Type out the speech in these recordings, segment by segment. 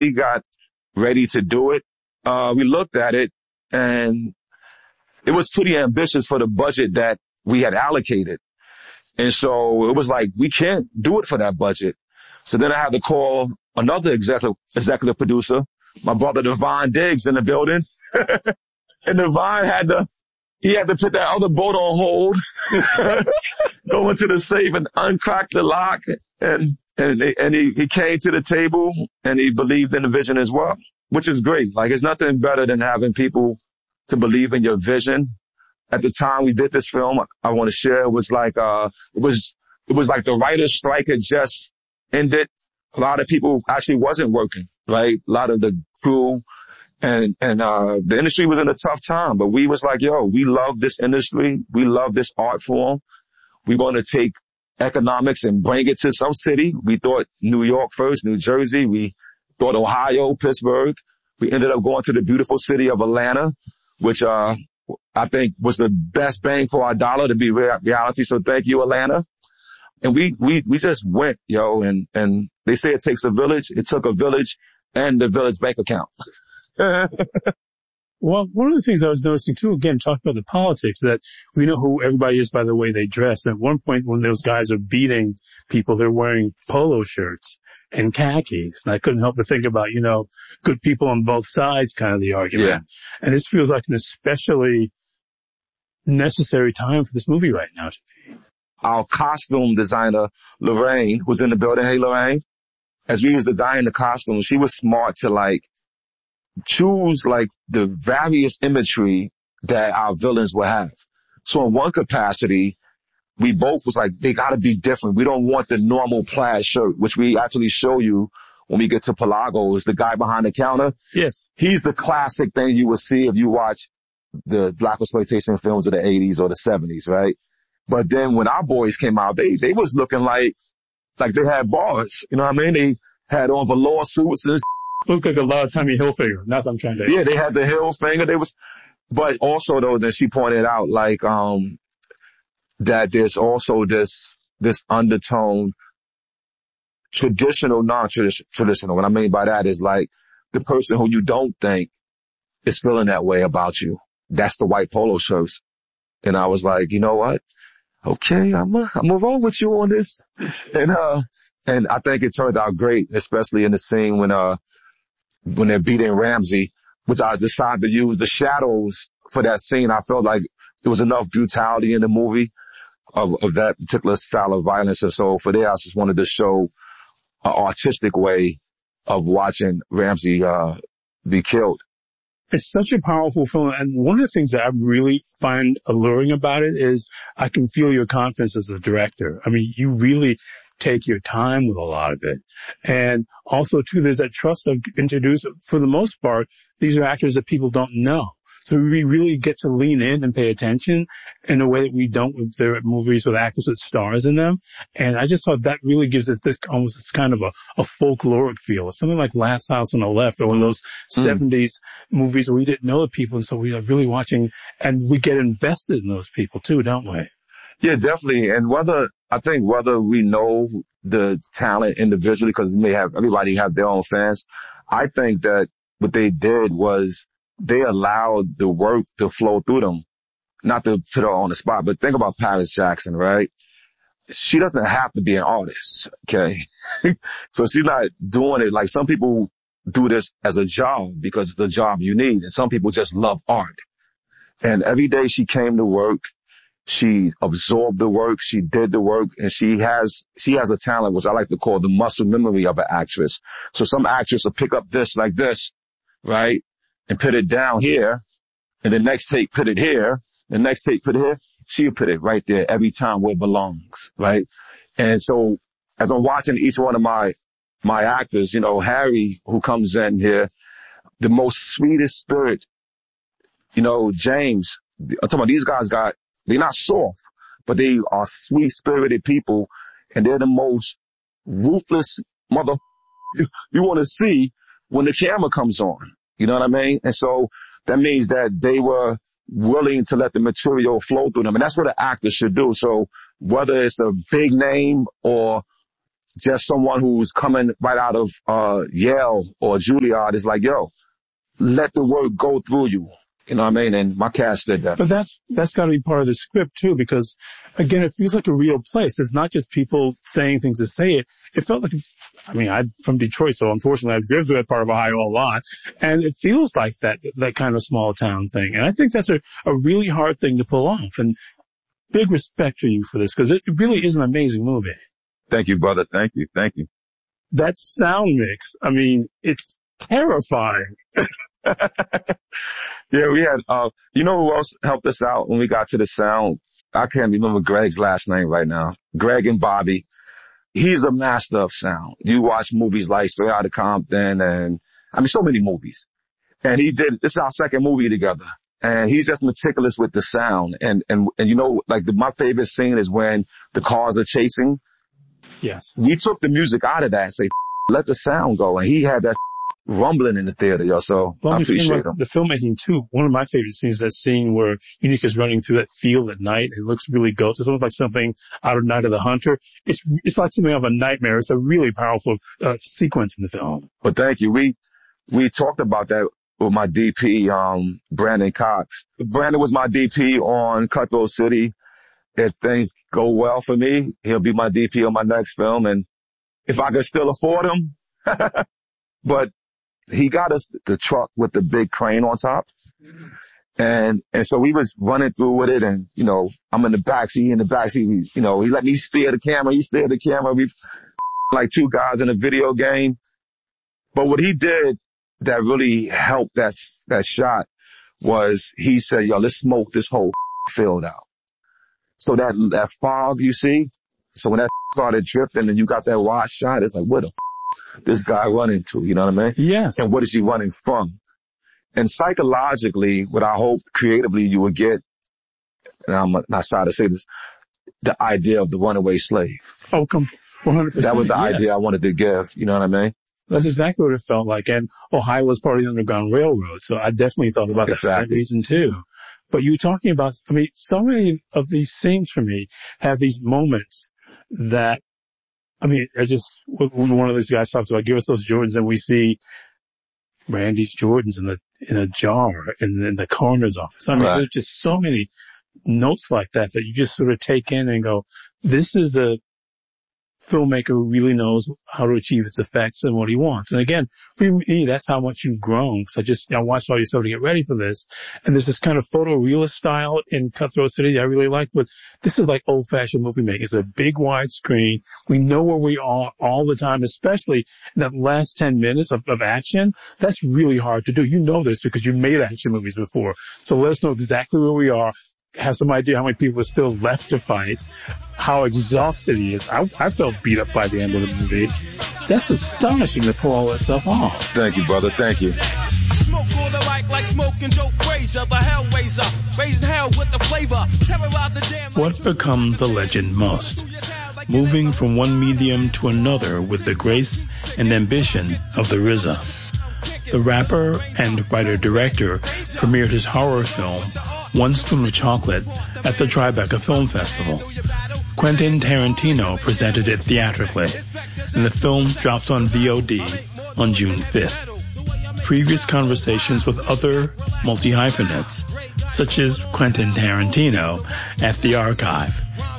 we got ready to do it, we looked at it and it was pretty ambitious for the budget that we had allocated. And so it was like, we can't do it for that budget. So then I had to call another executive producer, my brother Devon Diggs, in the building. And Devon had to put that other boat on hold, go into the safe and uncrack the lock. And he came to the table and he believed in the vision as well, which is great. Like, it's nothing better than having people to believe in your vision. At the time we did this film, I want to share, it was like like the writer's strike had just ended. A lot of people actually wasn't working, right? A lot of the crew and the industry was in a tough time, but we was like, yo, we love this industry. We love this art form. We're going to take economics and bring it to some city. We thought New York first, New Jersey. We thought Ohio, Pittsburgh. We ended up going to the beautiful city of Atlanta, which, I think was the best bang for our dollar to be reality. So thank you, Atlanta. And we just went, yo, and they say it takes a village. It took a village and the village bank account. Well, one of the things I was noticing too, again, talking about the politics, that we know who everybody is by the way they dress. At one point when those guys are beating people, they're wearing polo shirts and khakis. And I couldn't help but think about, good people on both sides kind of the argument. Yeah. And this feels like an especially necessary time for this movie right now to me. Our costume designer, Lorraine, was in the building. Hey, Lorraine. As we was designing the costume, she was smart to choose the various imagery that our villains will have. So in one capacity, we both was like, they gotta be different. We don't want the normal plaid shirt, which we actually show you when we get to Pelagos, the guy behind the counter. Yes. He's the classic thing you would see if you watch the black exploitation films of the 80s or the 70s, right? But then when our boys came out, they was looking like they had bars. You know what I mean? They had on velour suits and looked like a lot of Tommy Hilfiger. Not that I'm trying to. Yeah, they had the Hilfiger. But also though, that she pointed out, that there's also this undertone, traditional, non-traditional. What I mean by that is the person who you don't think is feeling that way about you. That's the white polo shirts. And I was like, you know what? Okay, I'm gonna roll with you on this. And I think it turned out great, especially in the scene when they're beating Ramsey, which I decided to use the shadows for that scene. I felt like there was enough brutality in the movie of that particular style of violence. And so for there, I just wanted to show an artistic way of watching Ramsey, be killed. It's such a powerful film. And one of the things that I really find alluring about it is I can feel your confidence as a director. I mean, you really take your time with a lot of it. And also too, there's that trust of introduce, for the most part, these are actors that people don't know. So we really get to lean in and pay attention in a way that we don't with their movies with actors with stars in them. And I just thought that really gives us this almost this kind of a folkloric feel. Something like Last House on the Left or one of those 70s movies where we didn't know the people. And so we are really watching and we get invested in those people too, don't we? Yeah, definitely. And whether we know the talent individually, because everybody have their own fans, I think that what they did was they allowed the work to flow through them. Not to put her on the spot, but think about Paris Jackson, right? She doesn't have to be an artist, okay? So she's not doing it like some people do this as a job because it's a job you need. And some people just love art. And every day she came to work, she absorbed the work, she did the work, and she has a talent, which I like to call the muscle memory of an actress. So some actress will pick up this like this, right? And put it down here, and the next take put it here, the next take put it here. She'll put it right there every time where it belongs, right? And so as I'm watching each one of my actors, Harry, who comes in here, the most sweetest spirit, James, I'm talking about these guys they're not soft, but they are sweet-spirited people, and they're the most ruthless mother you want to see when the camera comes on. You know what I mean? And so that means that they were willing to let the material flow through them. And that's what an actor should do. So whether it's a big name or just someone who's coming right out of Yale or Juilliard is like, yo, let the word go through you. You know what I mean? And my cast did that. But that's got to be part of the script too, because again, it feels like a real place. It's not just people saying things to say it. It felt like, I mean, I'm from Detroit, so unfortunately I've driven through that part of Ohio a lot, and it feels like that kind of small town thing. And I think that's a really hard thing to pull off. And big respect to you for this, because it really is an amazing movie. Thank you, brother. Thank you. Thank you. That sound mix, I mean, it's terrifying. Yeah, we had, you know who else helped us out when we got to the sound? I can't remember Greg's last name right now. Greg and Bobby. He's a master of sound. You watch movies like Straight Outta Compton and, I mean, so many movies. And this is our second movie together. And he's just meticulous with the sound. And you know, like my favorite scene is when the cars are chasing. Yes. We took the music out of that and say, let the sound go. And he had that rumbling in the theater, yo. So I appreciate him. The filmmaking too. One of my favorite scenes is that scene where Unique is running through that field at night. It looks really ghostly. It's almost like something out of Night of the Hunter. It's like something out of a nightmare. It's a really powerful sequence in the film. But thank you. We talked about that with my DP, Brandon Cox. Brandon was my DP on Cutthroat City. If things go well for me, he'll be my DP on my next film. And if I could still afford him, but he got us the truck with the big crane on top. And so we was running through with it. And, you know, I'm in the backseat, you know, he let me steer the camera. He steered the camera. We like two guys in a video game. But what he did that really helped that shot was he said, yo, let's smoke this whole field out. So that fog you see, so when that started drifting and you got that wide shot, it's like, what the this guy running to, you know what I mean? Yes. And what is he running from? And psychologically, what I hope creatively you would get, and I'm not shy to say this, the idea of the runaway slave. Oh, 100%. That was the idea I wanted to give, you know what I mean? That's exactly what it felt like. And Ohio was part of the Underground Railroad, so I definitely thought about that for that reason too. But you were talking about, I mean, so many of these scenes for me have these moments that, I mean, when one of these guys talks about, give us those Jordans, and we see Randy's Jordans in a jar in the coroner's office. I mean, There's just so many notes like that you just sort of take in and go, this is a filmmaker who really knows how to achieve his effects and what he wants. And again, for me, that's how much you've grown. So I watched all your stuff to get ready for this. And there's this kind of photorealist style in Cutthroat City I really like, but this is like old-fashioned movie making. It's a big wide screen. We know where we are all the time, especially in that last 10 minutes of action. That's really hard to do. You know this because you made action movies before. So let us know exactly where we are. Have some idea how many people are still left to fight, how exhausted he is. I felt beat up by the end of the movie. That's astonishing to pull all that stuff off. Thank you, brother. Thank you. Smoke on the mic like smoking Joe Frazier, the Hellraiser, raising hell with the flavor, terrorize the jam. What becomes a legend most? Moving from one medium to another with the grace and ambition of the RZA. The rapper and writer-director premiered his horror film, One Spoon of Chocolate, at the Tribeca Film Festival. Quentin Tarantino presented it theatrically, and the film drops on VOD on June 5th. Previous conversations with other multi-hyphenates, such as Quentin Tarantino, at the archive,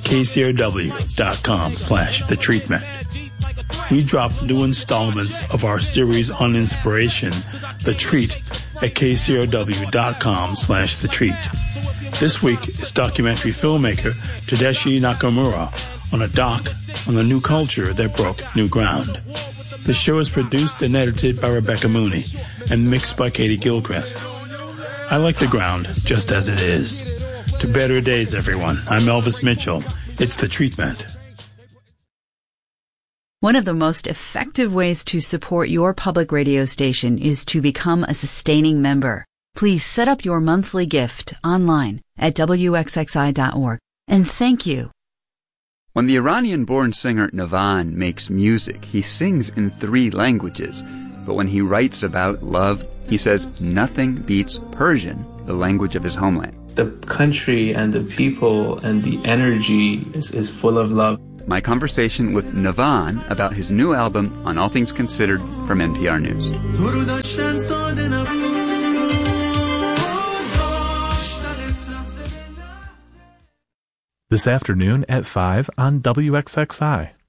kcrw.com/thetreatment. We drop new installments of our series on inspiration, The Treat, at kcrw.com/thetreat. This week is documentary filmmaker Tadashi Nakamura on a doc on the new culture that broke new ground. The show is produced and edited by Rebecca Mooney and mixed by Katie Gilchrist. I like the ground just as it is. To better days, everyone. I'm Elvis Mitchell. It's The Treatment. One of the most effective ways to support your public radio station is to become a sustaining member. Please set up your monthly gift online at wxxi.org. And thank you. When the Iranian-born singer Navan makes music, he sings in 3 languages. But when he writes about love, he says nothing beats Persian, the language of his homeland. The country and the people and the energy is full of love. my conversation with Navan about his new album, On All Things Considered, from NPR News. This afternoon at 5 on WXXI.